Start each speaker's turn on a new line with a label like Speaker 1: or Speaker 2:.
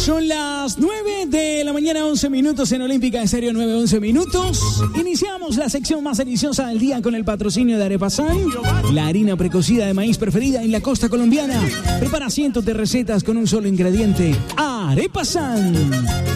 Speaker 1: Son las 9 de la mañana, 11 minutos en Olímpica Estéreo, 9-11 minutos. Iniciamos la sección más deliciosa del día con el patrocinio de Arepasan, la harina precocida de maíz preferida en la costa colombiana. Prepara cientos de recetas con un solo ingrediente. Arepasan.